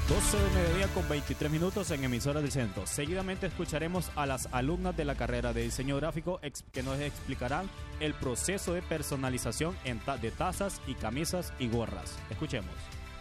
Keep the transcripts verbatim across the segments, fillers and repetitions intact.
doce de mediodía con veintitrés minutos en Emisoras del Centro. Seguidamente escucharemos a las alumnas de la carrera de diseño gráfico que nos explicarán el proceso de personalización en ta de tazas y camisas y gorras. Escuchemos.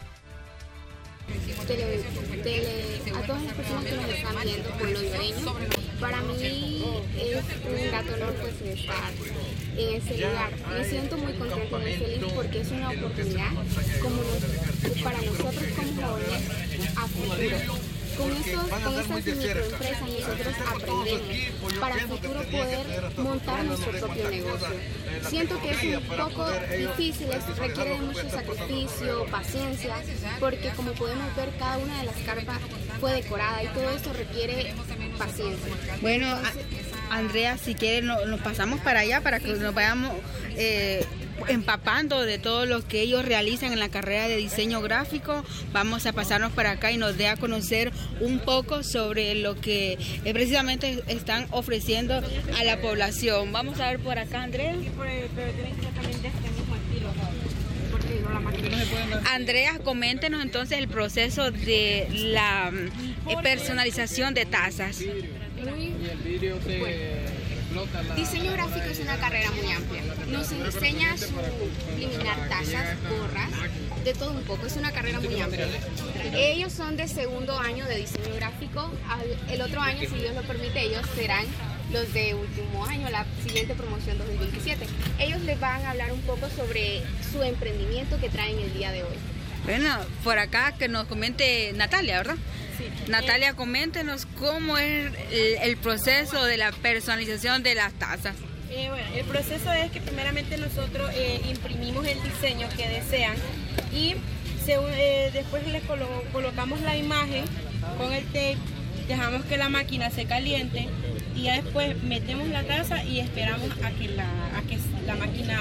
Tele, tele, a todas las personas que nos están viendo por lo ibereño, para mí es un grato honor pues estar en ese lugar. Me siento muy contenta y muy feliz porque es una oportunidad como nos, para nosotros como jóvenes a futuro. Con, estos, con estas microempresas nosotros aprendemos para el futuro poder montar nuestro propio negocio. Siento que es un poco difícil, requiere de mucho sacrificio, paciencia, porque como podemos ver cada una de las carpas fue decorada y todo esto requiere paciencia. Bueno, Entonces, Andrea, si quieres no, nos pasamos para allá para que nos vayamos eh, empapando de todo lo que ellos realizan en la carrera de diseño gráfico. Vamos a pasarnos para acá y nos dé a conocer un poco sobre lo que eh, precisamente están ofreciendo a la población. Vamos a ver por acá, Andrea. Sí, pero tienen que ser también de este mismo estilo, porque no la máquina. Andrea, coméntenos entonces el proceso de la eh, personalización de tazas. Muy bueno. Diseño gráfico es una carrera muy amplia. Nos enseña a eliminar tazas, gorras, de todo un poco. Es una carrera muy amplia. Ellos son de segundo año de diseño gráfico. El otro año, si Dios lo permite, ellos serán los de último año, la siguiente promoción dos mil veintisiete. Ellos les van a hablar un poco sobre su emprendimiento que traen el día de hoy. Bueno, por acá que nos comente Natalia, ¿verdad? Sí. Natalia, coméntenos cómo es el, el proceso de la personalización de las tazas. Eh, bueno, el proceso es que primeramente nosotros eh, imprimimos el diseño que desean y se, eh, después les colo colocamos la imagen con el tape, dejamos que la máquina se caliente y ya después metemos la taza y esperamos a que la, a que la máquina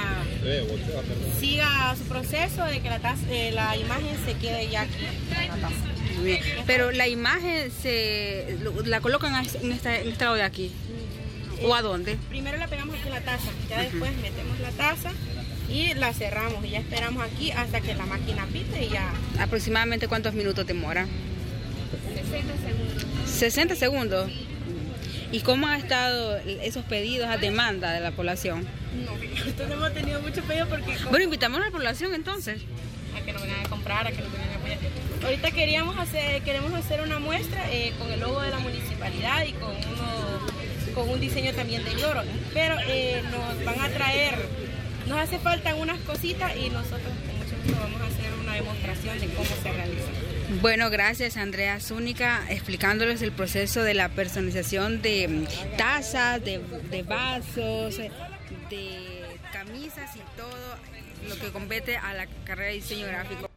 siga su proceso de que la, taza, eh, la imagen se quede ya aquí en la taza. Bien. Pero la imagen se la colocan en esta, en este lado de aquí. ¿O a dónde? Primero la pegamos aquí en la taza, ya después uh-huh. metemos la taza y la cerramos y ya esperamos aquí hasta que la máquina pite y ya. ¿Aproximadamente cuántos minutos demora? sesenta segundos. ¿sesenta segundos? ¿Y cómo han estado esos pedidos a demanda de la población? No, nosotros no hemos tenido muchos pedidos porque... Bueno, invitamos a la población entonces. A que nos vengan a comprar, a que nos vengan a apoyar. Ahorita queríamos hacer, queremos hacer una muestra eh, con el logo de la municipalidad y con, uno, con un diseño también de Lloro, pero eh, nos van a traer, nos hace falta unas cositas y nosotros con mucho gusto vamos a hacer una demostración de cómo se realiza. Bueno, gracias Andrea Zúñiga explicándoles el proceso de la personalización de tazas, de, de vasos, de camisas y todo lo que compete a la carrera de diseño gráfico.